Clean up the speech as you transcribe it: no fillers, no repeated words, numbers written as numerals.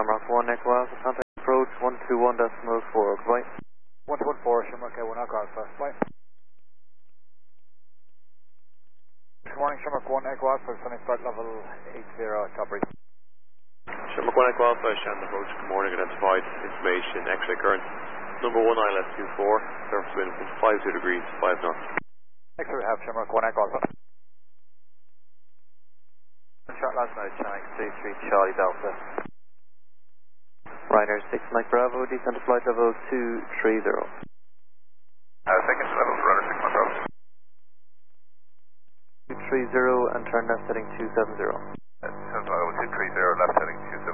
Shamrock 1 Echo Alpha, contact approach 121.4, goodbye. 114, Shamrock 1 Echo Alpha, bye. Good morning, Shamrock 1 Echo Alpha, Sunny start level 80, top breeze. Shamrock 1 Echo Alpha, Shannon approach, good morning, identified information, X-ray current, number 1 ILS 24, surface wind 52 degrees, 5 knots. Next we have Shamrock 1 Echo Alpha. Shot last night, Channel 33 Charlie Delta. Ryder 6 Mike Bravo, descend to flight level 230. Second level, Ryder 6 Mike Bravo. 230 and turn left heading 270. Level 230, left heading 270.